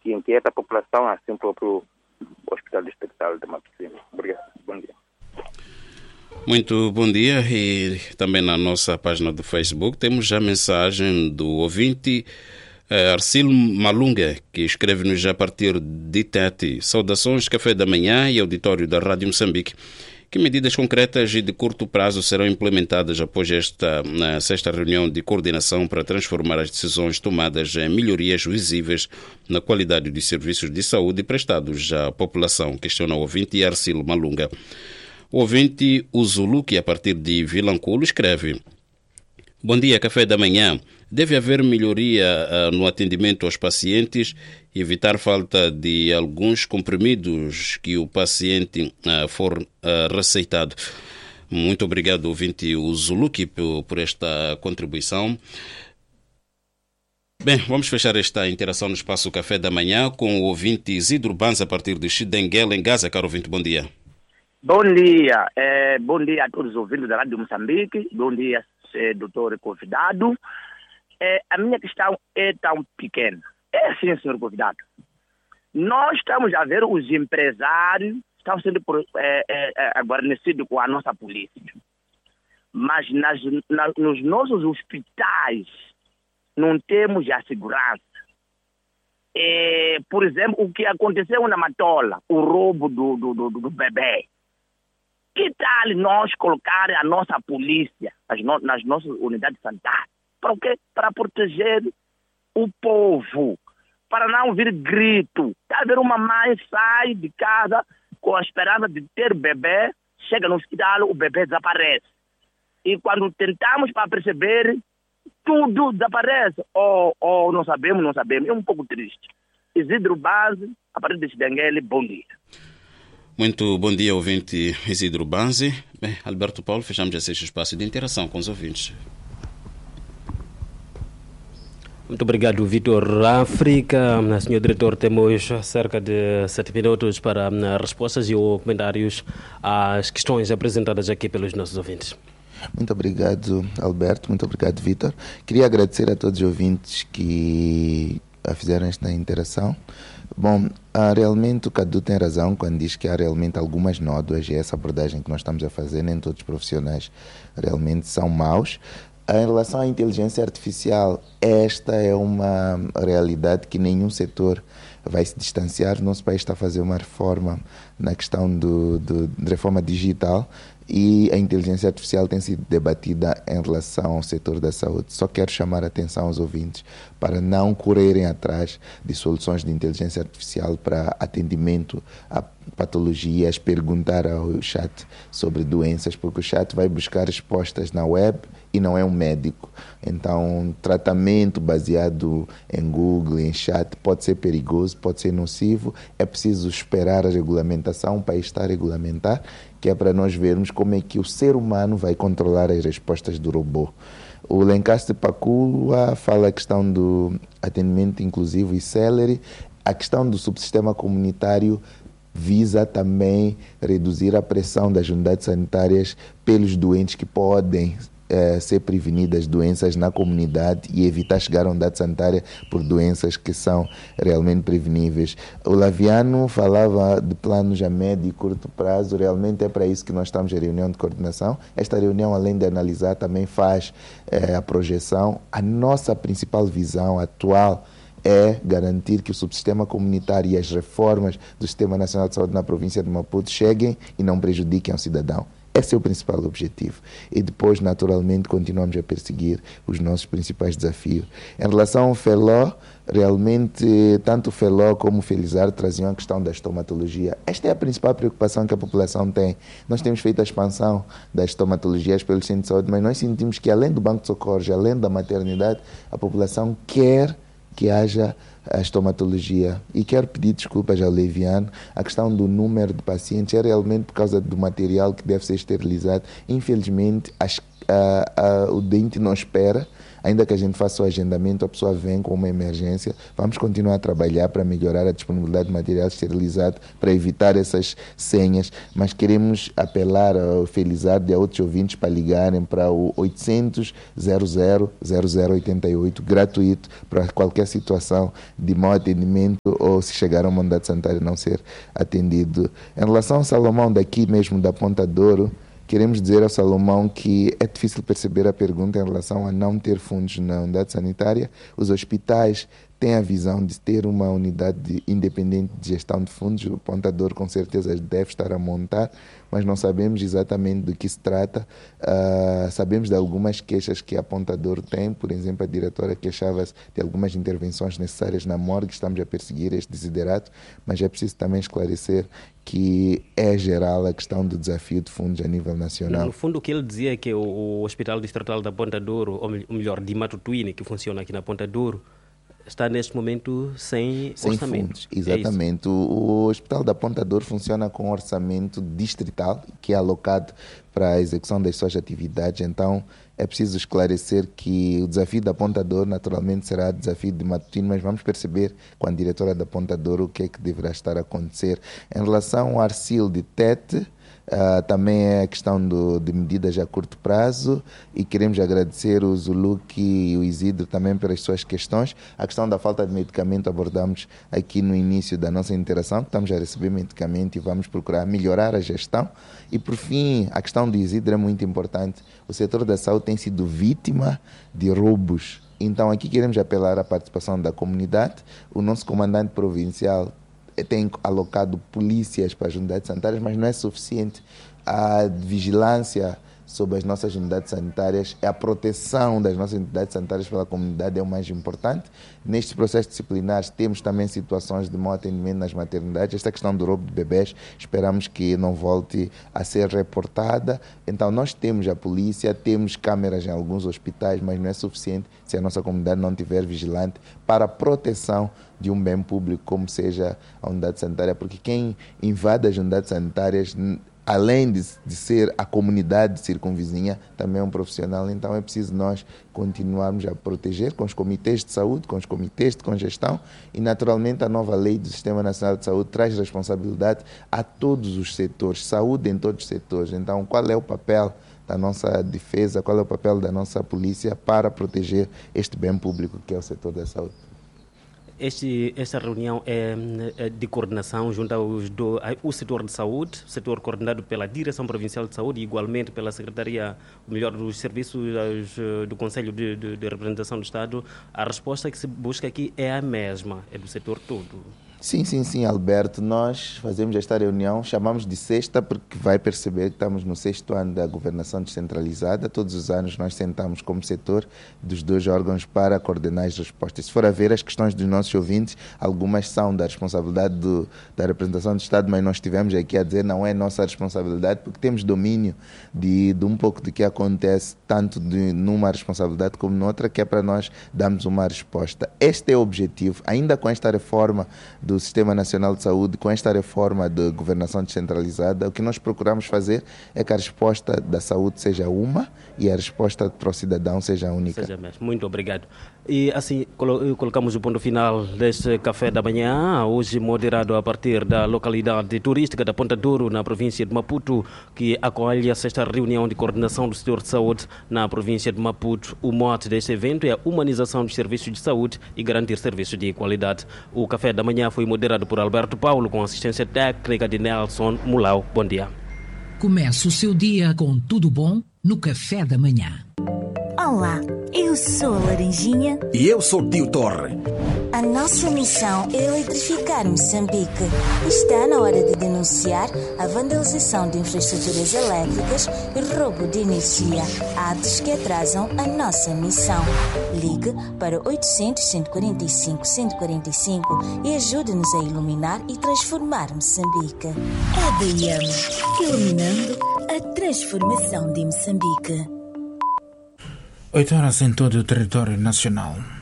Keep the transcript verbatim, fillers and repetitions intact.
que inquieta a população, assim próprio o Hospital Distrital de Matosinhos. Obrigado. Bom dia. Muito bom dia, e também na nossa página do Facebook temos já a mensagem do ouvinte eh, Arcilo Malunga, que escreve-nos já a partir de Tete. Saudações, café da manhã e auditório da Rádio Moçambique. Que medidas concretas e de curto prazo serão implementadas após esta na sexta reunião de coordenação para transformar as decisões tomadas em melhorias visíveis na qualidade dos serviços de saúde prestados à população? Questiona o ouvinte Arcilo Malunga. O ouvinte Uzulu, que a partir de Vilanculo, escreve: Bom dia, café da manhã. Deve haver melhoria uh, no atendimento aos pacientes e evitar falta de alguns comprimidos que o paciente uh, for uh, receitado. Muito obrigado, ouvinte Uzuluki, por, por esta contribuição. Bem, vamos fechar esta interação no Espaço Café da Manhã com o ouvinte Isidro Banza, a partir de Chidenguela, em Gaza. Caro ouvinte, bom dia. Bom dia. É, bom dia a todos os ouvintes da Rádio Moçambique. Bom dia, é, doutor convidado. É, a minha questão é tão pequena. É assim, senhor convidado. Nós estamos a ver os empresários estão sendo é, é, guarnecidos com a nossa polícia. Mas nas, na, nos nossos hospitais não temos a segurança. É, por exemplo, o que aconteceu na Matola, o roubo do, do, do, do bebê. Que tal nós colocar a nossa polícia nas, no, nas nossas unidades sanitárias? Para o quê? Para proteger o povo, para não vir grito. Está a ver, uma mãe sai de casa com a esperança de ter bebê, chega no hospital, o bebê desaparece. E quando tentamos para perceber, tudo desaparece. Ou, ou não sabemos, não sabemos. É um pouco triste. Isidro Banzi, a partir de Chidenguele, bom dia. Muito bom dia, ouvinte Isidro Banzi. Bem, Alberto Paulo, fechamos esse espaço de interação com os ouvintes. Muito obrigado, Vitor. África, senhor diretor, temos cerca de sete minutos para respostas e comentários às questões apresentadas aqui pelos nossos ouvintes. Muito obrigado, Alberto. Muito obrigado, Vitor. Queria agradecer a todos os ouvintes que fizeram esta interação. Bom, realmente o Cadu tem razão quando diz que há realmente algumas nódoas, e essa abordagem que nós estamos a fazer, nem todos os profissionais realmente são maus. Em relação à inteligência artificial, esta é uma realidade que nenhum setor vai se distanciar. O nosso país está a fazer uma reforma na questão do, do, de reforma digital, e a inteligência artificial tem sido debatida em relação ao setor da saúde. Só quero chamar a atenção aos ouvintes para não correrem atrás de soluções de inteligência artificial para atendimento a patologias, perguntar ao chat sobre doenças, porque o chat vai buscar respostas na web e não é um médico. Então, tratamento baseado em Google, em chat, pode ser perigoso, pode ser nocivo. É preciso esperar a regulamentação, o país está a regulamentar, que é para nós vermos como é que o ser humano vai controlar as respostas do robô. O Lencastre Pacula fala a questão do atendimento inclusivo e célere. A questão do subsistema comunitário visa também reduzir a pressão das unidades sanitárias pelos doentes que podem eh, ser prevenidas doenças na comunidade e evitar chegar a unidade sanitária por doenças que são realmente preveníveis. O Laviano falava de planos a médio e curto prazo. Realmente é para isso que nós estamos em reunião de coordenação. Esta reunião, além de analisar, também faz eh, a projeção. A nossa principal visão atual é garantir que o subsistema comunitário e as reformas do Sistema Nacional de Saúde na província de Maputo cheguem e não prejudiquem ao cidadão. Esse é o principal objetivo. E depois, naturalmente, continuamos a perseguir os nossos principais desafios. Em relação ao Feló, realmente, tanto o Feló como o Felizardo traziam a questão da estomatologia. Esta é a principal preocupação que a população tem. Nós temos feito a expansão das estomatologias pelos centros de saúde, mas nós sentimos que, além do banco de socorros, além da maternidade, a população quer que haja a estomatologia. E quero pedir desculpas ao Leviano. A questão do número de pacientes é realmente por causa do material que deve ser esterilizado. Infelizmente, as, uh, uh, o dente não espera. Ainda que a gente faça o agendamento, a pessoa vem com uma emergência, vamos continuar a trabalhar para melhorar a disponibilidade de material esterilizado, para evitar essas senhas, mas queremos apelar ao Felizardo e a outros ouvintes para ligarem para o oitocentos, zero zero, zero zero oito oito, gratuito, para qualquer situação de mau atendimento ou se chegar a uma unidade sanitária não ser atendido. Em relação ao Salomão daqui mesmo da Ponta Douro, queremos dizer ao Salomão que é difícil perceber a pergunta em relação a não ter fundos na unidade sanitária. Os hospitais têm a visão de ter uma unidade independente de gestão de fundos. O Ponta Douro com certeza deve estar a montar, mas não sabemos exatamente do que se trata. Uh, sabemos de algumas queixas que a Ponta Douro tem. Por exemplo, a diretora queixava-se de algumas intervenções necessárias na morgue. Estamos a perseguir este desiderato, mas é preciso também esclarecer que é geral a questão do desafio de fundos a nível nacional. No fundo, o que ele dizia é que o, o Hospital Distrital da Ponta Douro, ou melhor, de Matutuíne, que funciona aqui na Ponta Douro, está neste momento sem, sem orçamento. Fundos, exatamente. É o, o Hospital da Ponta Douro funciona com um orçamento distrital, que é alocado para a execução das suas atividades. Então, é preciso esclarecer que o desafio da Ponta Douro, naturalmente, será desafio de Matutuíne, mas vamos perceber com a diretora da Ponta Douro o que é que deverá estar a acontecer. Em relação ao Arcil de Tete, Uh, também é a questão do, de medidas a curto prazo, e queremos agradecer o Zuluki e o Isidro também pelas suas questões. A questão da falta de medicamento abordamos aqui no início da nossa interação, estamos a receber medicamento e vamos procurar melhorar a gestão. E por fim, a questão do Isidro é muito importante. O setor da saúde tem sido vítima de roubos, então aqui queremos apelar à participação da comunidade. O nosso comandante provincial tem alocado polícias para as unidades sanitárias, mas não é suficiente. A vigilância sobre as nossas unidades sanitárias, a proteção das nossas unidades sanitárias pela comunidade é o mais importante. Nestes processos disciplinares temos também situações de mau atendimento nas maternidades. Esta questão do roubo de bebés, esperamos que não volte a ser reportada. Então nós temos a polícia, temos câmeras em alguns hospitais, mas não é suficiente se a nossa comunidade não estiver vigilante para a proteção de um bem público, como seja a unidade sanitária, porque quem invade as unidades sanitárias, além de, de ser a comunidade circunvizinha, também é um profissional. Então é preciso nós continuarmos a proteger com os comitês de saúde, com os comitês de congestão, e naturalmente a nova lei do Sistema Nacional de Saúde traz responsabilidade a todos os setores, saúde em todos os setores. Então qual é o papel da nossa defesa, qual é o papel da nossa polícia para proteger este bem público que é o setor da saúde? Este, esta reunião é, é de coordenação junto aos do, ao setor de saúde, setor coordenado pela Direção Provincial de Saúde e igualmente pela Secretaria, ou melhor, dos Serviços do Conselho de, de, de Representação do Estado. A resposta que se busca aqui é a mesma, é do setor todo. Sim, sim, sim, Alberto. Nós fazemos esta reunião, chamamos de sexta, porque vai perceber que estamos no sexto ano da governação descentralizada. Todos os anos nós sentamos como setor dos dois órgãos para coordenar as respostas. Se for a ver as questões dos nossos ouvintes, algumas são da responsabilidade do, da representação do Estado, mas nós estivemos aqui a dizer não é nossa responsabilidade, porque temos domínio de, de um pouco do que acontece, tanto de, numa responsabilidade como noutra, que é para nós darmos uma resposta. Este é o objetivo, ainda com esta reforma do Sistema Nacional de Saúde, com esta reforma de governação descentralizada, o que nós procuramos fazer é que a resposta da saúde seja uma e a resposta para o cidadão seja única. Seja mesmo. Muito obrigado. E assim colocamos o ponto final deste café da manhã, hoje moderado a partir da localidade turística da Ponta Douro, na província de Maputo, que acolhe a sexta reunião de coordenação do setor de saúde na província de Maputo. O mote deste evento é a humanização dos serviços de saúde e garantir serviços de qualidade. O café da manhã foi moderado por Alberto Paulo, com assistência técnica de Nelson Mulau. Bom dia. Comece o seu dia com tudo bom no café da manhã. Olá, eu sou a Laranjinha. E eu sou o Tio Torre. A nossa missão é eletrificar Moçambique. Está na hora de denunciar a vandalização de infraestruturas elétricas e roubo de energia, atos que atrasam a nossa missão. Ligue para oitocentos, cento e quarenta e cinco, cento e quarenta e cinco e ajude-nos a iluminar e transformar Moçambique. É B M, iluminando a transformação de Moçambique. Oito horas em todo o território nacional.